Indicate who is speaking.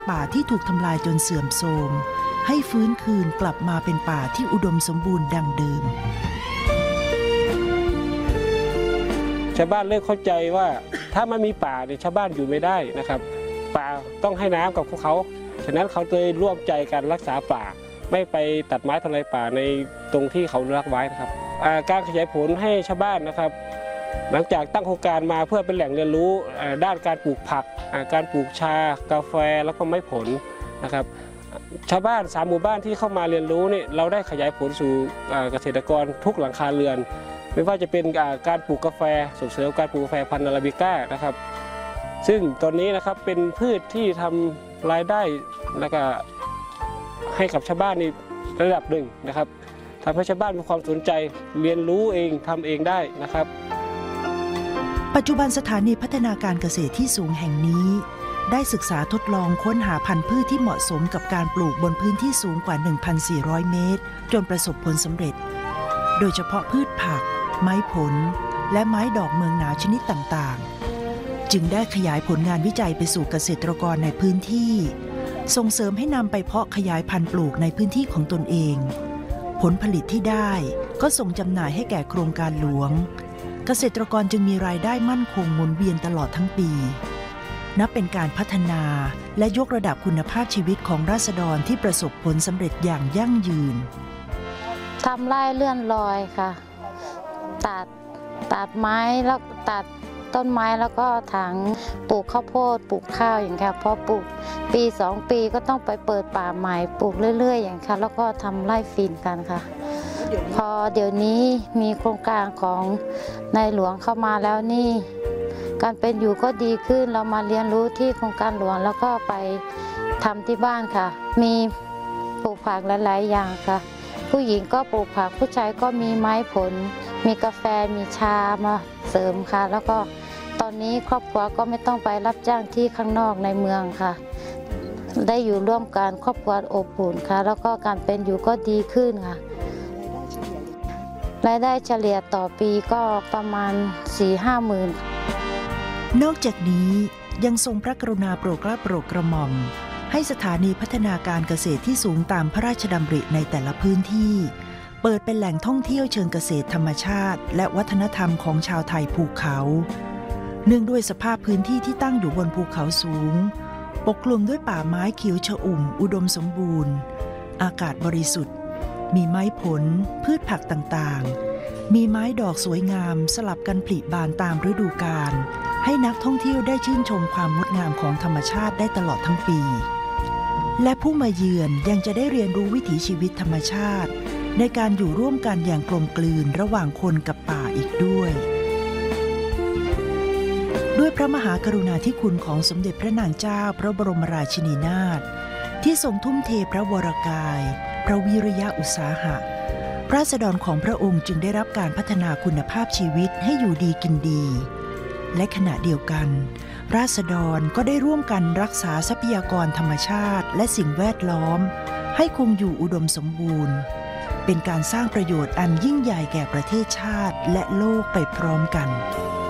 Speaker 1: ป่าที่ถูกทำลายจนเสื่อมโทรมให้ฟื้นคืนกลับมาเป็นป่าที่อุดมสมบูรณ์ดังเดิม
Speaker 2: ชาวบ้านเริ่มเข้าใจว่าถ้ามันมีป่าเนี่ยชาวบ้านอยู่ไม่ได้นะครับป่าต้องให้น้ำกับพวกเขาฉะนั้นเขาเลยร่วมใจกันรักษาป่าไม่ไปตัดไม้ทำลายป่าในตรงที่เขารักไว้นะครับการขยายผลให้ชาวบ้านนะครับหลังจากตั้งโครงการมาเพื่อเป็นแหล่งเรียนรู้ด้านการปลูกผักการปลูกชากาแฟแล้วก็ไม้ผลนะครับชาวบ้าน3 หมู่บ้านที่เข้ามาเรียนรู้นี่เราได้ขยายผลสู่เกษตรกรทุกหลังคาเรือนไม่ว่าจะเป็นการปลูกกาแฟส่งเสริมการปลูกกาแฟพันธุ์อาราบิก้านะครับซึ่งตอนนี้นะครับเป็นพืชที่ทำรายได้แล้วก็ให้กับชาวบ้านในระดับหนึ่งนะครับทำให้ชาวบ้านมีความสนใจเรียนรู้เองทำเองได้นะครับ
Speaker 1: ปัจจุบันสถานีพัฒนาการเกษตรที่สูงแห่งนี้ได้ศึกษาทดลองค้นหาพันธุ์พืชที่เหมาะสมกับการปลูกบนพื้นที่สูงกว่า 1,400 เมตรจนประสบผลสำเร็จโดยเฉพาะพืชผักไม้ผลและไม้ดอกเมืองหนาวชนิดต่างๆจึงได้ขยายผลงานวิจัยไปสู่เกษตรกรในพื้นที่ส่งเสริมให้นำไปเพาะขยายพันธุ์ปลูกในพื้นที่ของตนเองผลผลิตที่ได้ก็ส่งจำหน่ายให้แก่โครงการหลวงเกษตรกรจึงมีรายได้มั่นคงหมุนเวียนตลอดทั้งปีนับเป็นการพัฒนาและยกระดับคุณภาพชีวิตของราษฎรที่ประสบผลสำเร็จอย่างยั่งยืน
Speaker 3: ทำไร่เลื่อนลอยค่ะตัดไม้แล้วตัดต้นไม้แล้วก็ถังปลูกข้าวโพดปลูกข้าวอย่างเงี้ยพอปลูกปี2 ปีก็ต้องไปเปิดป่าใหม่ปลูกเรื่อยๆอย่างค่ะแล้วก็ทำไร่ฟินกันค่ะพอเดี๋ยวนี้มีโครงการของในหลวงเข้ามาแล้วนี่การเป็นอยู่ก็ดีขึ้นเรามาเรียนรู้ที่โครงการหลวงแล้วก็ไปทำที่บ้านค่ะมีปลูกผักหลายๆอย่างค่ะผู้หญิงก็ปลูกผักผู้ชายก็มีไม้ผลมีกาแฟมีชามาเสริมค่ะแล้วก็ตอนนี้ครอบครัวก็ไม่ต้องไปรับจ้างที่ข้างนอกในเมืองค่ะได้อยู่ร่วมกันครอบครัวอบอุ่นค่ะแล้วก็การเป็นอยู่ก็ดีขึ้นค่ะรายได้เฉลี่ยต่อปีก็ประมาณ 4-5 หมื่น
Speaker 1: นอกจากนี้ยังทรงพระกรุณาโปรดเกล้าโปรดกระหม่อมให้สถานีพัฒนาการเกษตรที่สูงตามพระราชดำริในแต่ละพื้นที่เปิดเป็นแหล่งท่องเที่ยวเชิงเกษตรธรรมชาติและวัฒนธรรมของชาวไทยภูเขาเนื่องด้วยสภาพพื้นที่ที่ตั้งอยู่บนภูเขาสูงปกคลุมด้วยป่าไม้เขียวชอุ่มอุดมสมบูรณ์อากาศบริสุทธิ์มีไม้ผลพืชผักต่างๆมีไม้ดอกสวยงามสลับกันผลิบานตามฤดูกาลให้นักท่องเที่ยวได้ชื่นชมความงดงามของธรรมชาติได้ตลอดทั้งปีและผู้มาเยือนยังจะได้เรียนรู้วิถีชีวิตธรรมชาติในการอยู่ร่วมกันอย่างกลมกลืนระหว่างคนกับป่าอีกด้วยพระมหากรุณาธิคุณของสมเด็จพระนางเจ้าพระบรมราชินีนาถที่ทรงทุ่มเทพระวรกายพระวิริยะอุตสาหะราษฎรของพระองค์จึงได้รับการพัฒนาคุณภาพชีวิตให้อยู่ดีกินดีและขณะเดียวกันราษฎรก็ได้ร่วมกันรักษาทรัพยากรธรรมชาติและสิ่งแวดล้อมให้คงอยู่อุดมสมบูรณ์เป็นการสร้างประโยชน์อันยิ่งใหญ่แก่ประเทศชาติและโลกไปพร้อมกัน